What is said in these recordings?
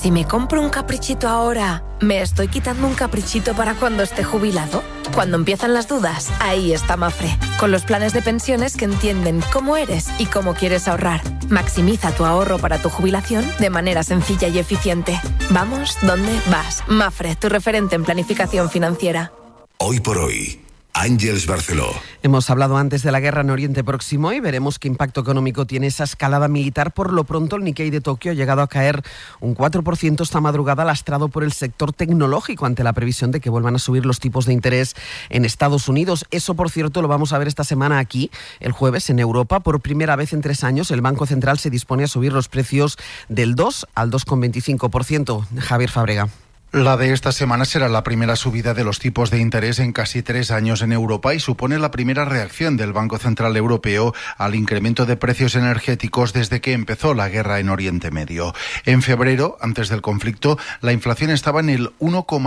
si me compro un caprichito ahora, ¿me estoy quitando un caprichito para cuando esté jubilado? Cuando empiezan las dudas, ahí está Mapfre, con los planes de pensiones que entienden cómo eres y cómo quieres ahorrar. Maximiza tu ahorro para tu jubilación de manera sencilla y eficiente. Vamos, ¿dónde vas? Mapfre, tu referente en planificación financiera. Hoy por hoy, Àngels Barceló. Hemos hablado antes de la guerra en Oriente Próximo y veremos qué impacto económico tiene esa escalada militar. Por lo pronto, el Nikkei de Tokio ha llegado a caer un 4% esta madrugada, lastrado por el sector tecnológico ante la previsión de que vuelvan a subir los tipos de interés en Estados Unidos. Eso, por cierto, lo vamos a ver esta semana aquí, el jueves, en Europa. Por primera vez en 3 años, el Banco Central se dispone a subir los precios del 2 al 2,25%. Javier Fábrega. La de esta semana será la primera subida de los tipos de interés en casi 3 años en Europa y supone la primera reacción del Banco Central Europeo al incremento de precios energéticos desde que empezó la guerra en Oriente Medio. En febrero, antes del conflicto, la inflación estaba en el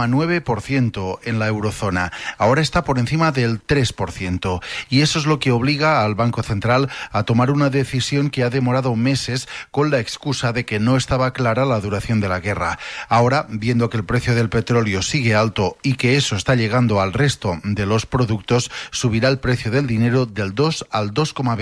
1,9% en la eurozona. Ahora está por encima del 3%. Y eso es lo que obliga al Banco Central a tomar una decisión que ha demorado meses con la excusa de que no estaba clara la duración de la guerra. Ahora, viendo que el precio del petróleo sigue alto y que eso está llegando al resto de los productos, subirá el precio del dinero del 2 al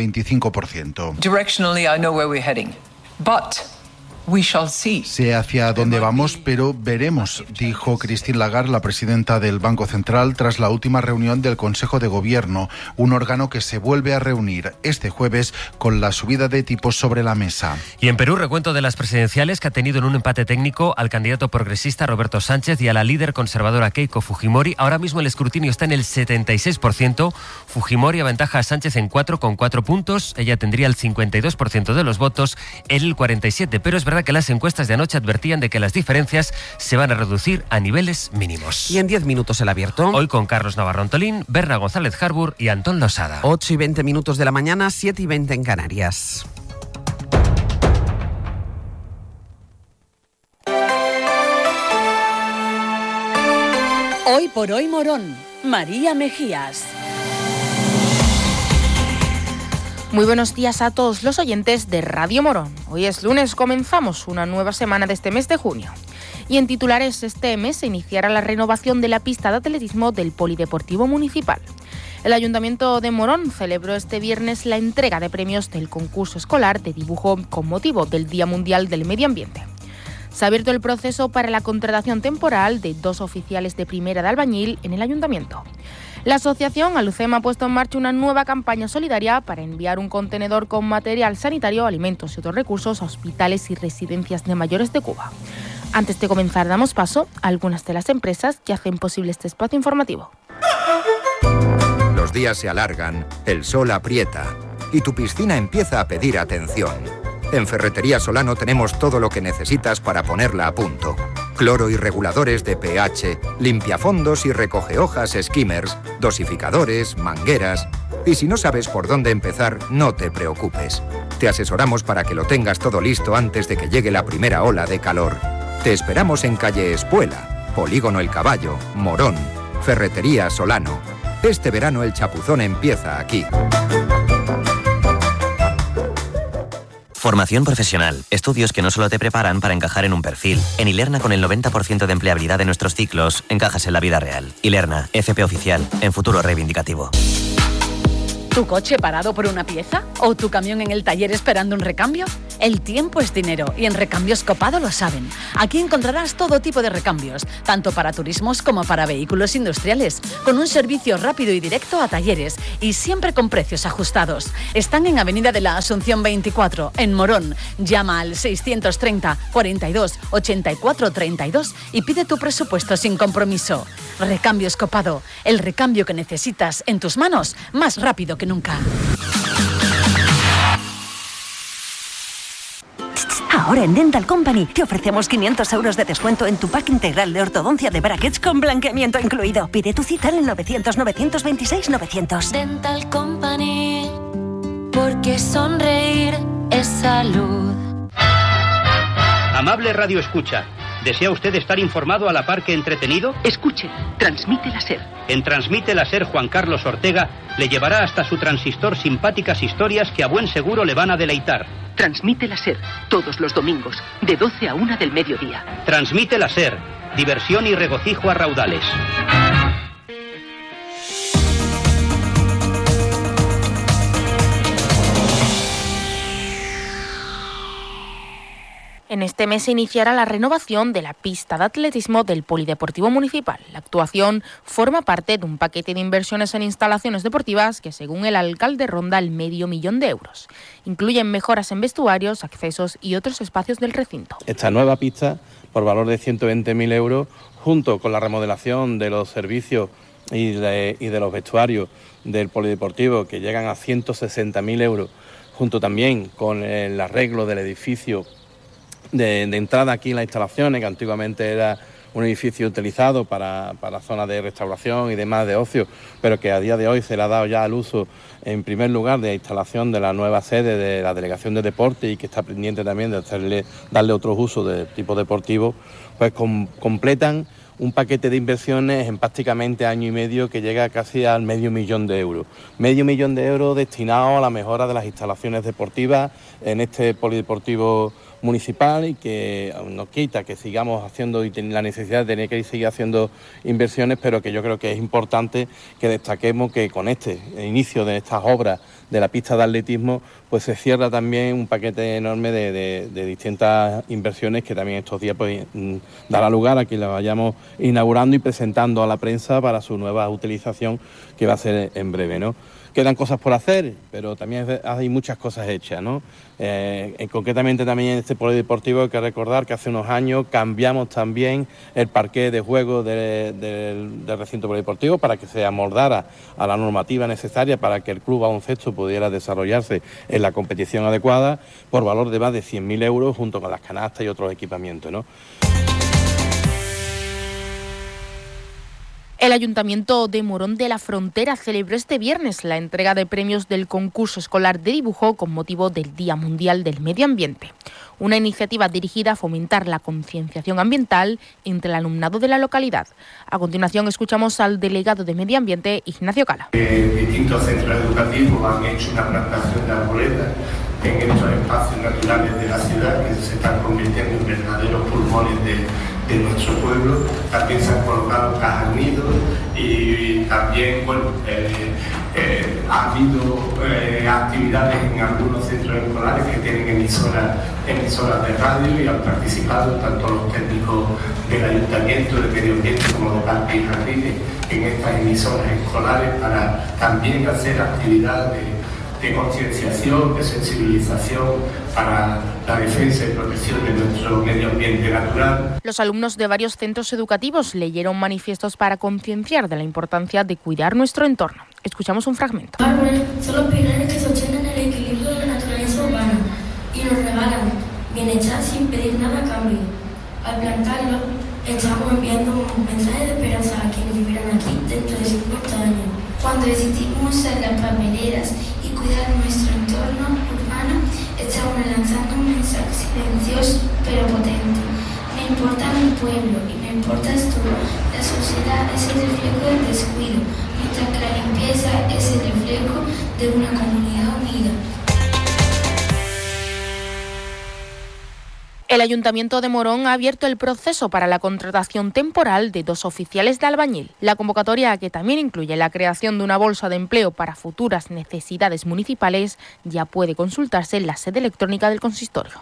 2,25%. Directionally, I know where we're heading, but we shall see. Sé hacia dónde vamos, pero veremos, dijo Christine Lagarde, la presidenta del Banco Central, tras la última reunión del Consejo de Gobierno, un órgano que se vuelve a reunir este jueves con la subida de tipos sobre la mesa. Y en Perú, recuento de las presidenciales que ha tenido en un empate técnico al candidato progresista Roberto Sánchez y a la líder conservadora Keiko Fujimori. Ahora mismo el escrutinio está en el 76%. Fujimori aventaja a Sánchez en 4,4 puntos. Ella tendría el 52% de los votos, él el 47%. Pero es verdad que las encuestas de anoche advertían de que las diferencias se van a reducir a niveles mínimos. Y en 10 minutos el abierto. Hoy con Carlos Navarro Antolín, Berna González Harbour y Antón Losada. 8:20 de la mañana, 7:20 en Canarias. Hoy por hoy Morón, María Mejías. Muy buenos días a todos los oyentes de Radio Morón. Hoy es lunes, comenzamos una nueva semana de este mes de junio. Y en titulares, este mes se iniciará la renovación de la pista de atletismo del Polideportivo Municipal. El Ayuntamiento de Morón celebró este viernes la entrega de premios del concurso escolar de dibujo con motivo del Día Mundial del Medio Ambiente. Se ha abierto el proceso para la contratación temporal de 2 oficiales de primera de albañil en el Ayuntamiento. La asociación Alucema ha puesto en marcha una nueva campaña solidaria para enviar un contenedor con material sanitario, alimentos y otros recursos a hospitales y residencias de mayores de Cuba. Antes de comenzar, damos paso a algunas de las empresas que hacen posible este espacio informativo. Los días se alargan, el sol aprieta y tu piscina empieza a pedir atención. En Ferretería Solano tenemos todo lo que necesitas para ponerla a punto. Cloro y reguladores de pH, limpiafondos y recogehojas skimmers, dosificadores, mangueras. Y si no sabes por dónde empezar, no te preocupes. Te asesoramos para que lo tengas todo listo antes de que llegue la primera ola de calor. Te esperamos en calle Espuela, Polígono El Caballo, Morón. Ferretería Solano. Este verano el chapuzón empieza aquí. Formación profesional. Estudios que no solo te preparan para encajar en un perfil. En Ilerna, con el 90% de empleabilidad de nuestros ciclos, encajas en la vida real. Ilerna, FP oficial, en futuro reivindicativo. ¿Tu coche parado por una pieza? ¿O tu camión en el taller esperando un recambio? El tiempo es dinero y en Recambios Copado lo saben. Aquí encontrarás todo tipo de recambios, tanto para turismos como para vehículos industriales, con un servicio rápido y directo a talleres y siempre con precios ajustados. Están en Avenida de la Asunción 24, en Morón. Llama al 630 42 84 32 y pide tu presupuesto sin compromiso. Recambios Copado, el recambio que necesitas en tus manos más rápido que nunca. Ahora en Dental Company te ofrecemos 500 euros de descuento en tu pack integral de ortodoncia de brackets con blanqueamiento incluido. Pide tu cita en el 900-926-900. Dental Company, porque sonreír es salud. Amable Radio Escucha, ¿Desea usted estar informado a la par que entretenido? Escuche, Transmite la SER. En Transmite la SER, Juan Carlos Ortega le llevará hasta su transistor simpáticas historias que a buen seguro le van a deleitar. Transmite la SER, todos los domingos, de 12 a 1 del mediodía. Transmite la SER, diversión y regocijo a raudales. En este mes se iniciará la renovación de la pista de atletismo del Polideportivo Municipal. La actuación forma parte de un paquete de inversiones en instalaciones deportivas que, según el alcalde, ronda el $500,000 de euros. Incluyen mejoras en vestuarios, accesos y otros espacios del recinto. Esta nueva pista, por valor de 120.000 euros, junto con la remodelación de los servicios y de los vestuarios del Polideportivo, que llegan a 160.000 euros, junto también con el arreglo del edificio de entrada aquí en las instalaciones, que antiguamente era un edificio utilizado para zonas de restauración y demás de ocio, pero que a día de hoy se le ha dado ya al uso, en primer lugar, de instalación de la nueva sede de la Delegación de Deporte, y que está pendiente también de darle otros usos de tipo deportivo, pues completan un paquete de inversiones en prácticamente año y medio que llega casi al $500,000 de euros. $500,000 de euros destinados a la mejora de las instalaciones deportivas en este polideportivo municipal, y que nos quita que sigamos haciendo y la necesidad de tener que seguir haciendo inversiones, pero que yo creo que es importante que destaquemos que con este inicio de estas obras de la pista de atletismo, pues se cierra también un paquete enorme de distintas inversiones que también estos días pues dará lugar a que la vayamos inaugurando y presentando a la prensa para su nueva utilización, que va a ser en breve, ¿no? Quedan cosas por hacer, pero también hay muchas cosas hechas, ¿no? Concretamente también en este polideportivo hay que recordar que hace unos años cambiamos también el parqué de juego del recinto polideportivo para que se amoldara a la normativa necesaria para que el club baloncesto pudiera desarrollarse en la competición adecuada, por valor de más de 100.000 euros, junto con las canastas y otros equipamientos, ¿no? El Ayuntamiento de Morón de la Frontera celebró este viernes la entrega de premios del concurso escolar de dibujo con motivo del Día Mundial del Medio Ambiente, una iniciativa dirigida a fomentar la concienciación ambiental entre el alumnado de la localidad. A continuación escuchamos al delegado de Medio Ambiente, Ignacio Cala. Distintos centros educativos han hecho una plantación de arboledas en estos espacios naturales de la ciudad, que se están convirtiendo en verdaderos pulmones de nuestro pueblo. También se han colocado cajas nidos y también ha habido actividades en algunos centros escolares que tienen emisoras de radio, y han participado tanto los técnicos del Ayuntamiento de Medio Ambiente como de Parques y Jardines en estas emisoras escolares, para también hacer actividades de concienciación, de sensibilización para la defensa y protección de nuestro medio ambiente natural. Los alumnos de varios centros educativos leyeron manifiestos para concienciar de la importancia de cuidar nuestro entorno. Escuchamos un fragmento. Los árboles son los pilares que sostienen el equilibrio de la naturaleza urbana y nos regalan bienestar sin pedir nada a cambio. Al plantarlos, estamos enviando un mensaje de esperanza a quienes vivirán aquí dentro de 50 años. Cuando decidimos usar las papeleras y cuidar nuestro entorno urbano, estamos lanzando un mensaje silencioso pero potente. Me importa mi pueblo y me importas tú. La sociedad es el reflejo del descuido, mientras que la limpieza es el reflejo de una comunidad unida. El Ayuntamiento de Morón ha abierto el proceso para la contratación temporal de 2 oficiales de albañil. La convocatoria, que también incluye la creación de una bolsa de empleo para futuras necesidades municipales, ya puede consultarse en la sede electrónica del consistorio.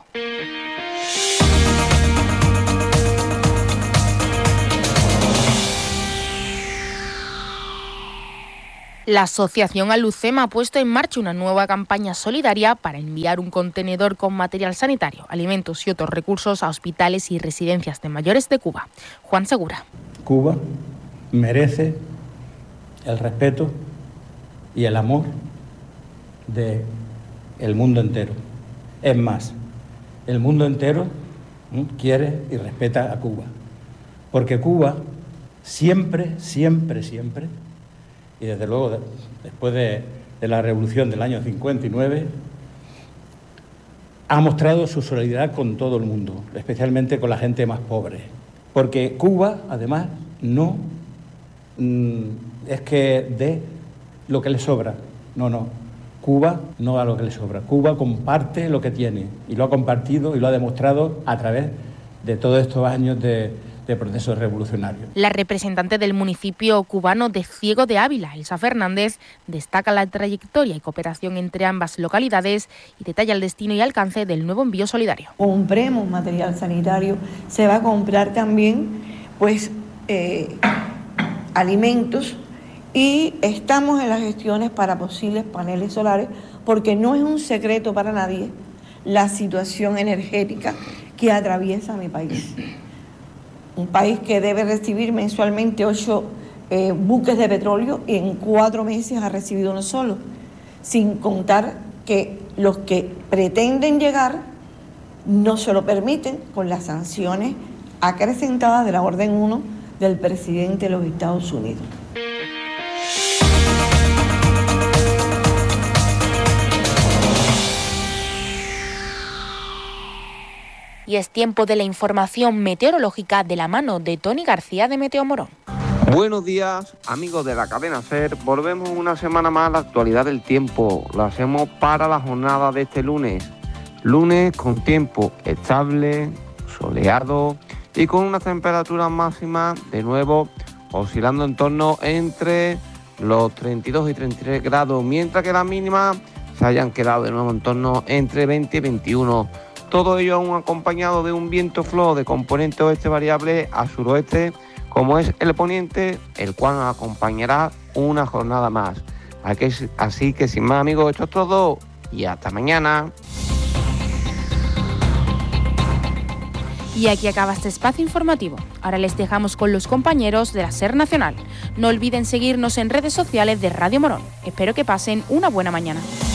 La Asociación Alucema ha puesto en marcha una nueva campaña solidaria para enviar un contenedor con material sanitario, alimentos y otros recursos a hospitales y residencias de mayores de Cuba. Juan Segura. Cuba merece el respeto y el amor del mundo entero. Es más, el mundo entero quiere y respeta a Cuba, porque Cuba siempre, y desde luego, después de la revolución del año 59, ha mostrado su solidaridad con todo el mundo, especialmente con la gente más pobre. Porque Cuba, además, no es que dé lo que le sobra. No. Cuba no da lo que le sobra. Cuba comparte lo que tiene y lo ha compartido y lo ha demostrado a través de todos estos años de procesos revolucionarios. La representante del municipio cubano de Ciego de Ávila, Elsa Fernández, destaca la trayectoria y cooperación entre ambas localidades y detalla el destino y alcance del nuevo envío solidario. Compremos material sanitario, se va a comprar también alimentos y estamos en las gestiones para posibles paneles solares porque no es un secreto para nadie la situación energética que atraviesa mi país. Un país que debe recibir mensualmente 8 buques de petróleo y en 4 meses ha recibido uno solo, sin contar que los que pretenden llegar no se lo permiten con las sanciones acrecentadas de la Orden 1 del presidente de los Estados Unidos. Y es tiempo de la información meteorológica de la mano de Tony García de Meteo Morón. Buenos días, amigos de la cadena SER. Volvemos una semana más a la actualidad del tiempo. Lo hacemos para la jornada de este lunes. Lunes con tiempo estable, soleado y con unas temperaturas máximas de nuevo oscilando en torno entre los 32 y 33 grados, mientras que las mínimas se hayan quedado de nuevo en torno entre 20 y 21. Todo ello aún acompañado de un viento flojo de componente oeste variable a suroeste, como es el poniente, el cual nos acompañará una jornada más. Así que sin más, amigos, esto es todo y hasta mañana. Y aquí acaba este espacio informativo. Ahora les dejamos con los compañeros de la SER Nacional. No olviden seguirnos en redes sociales de Radio Morón. Espero que pasen una buena mañana.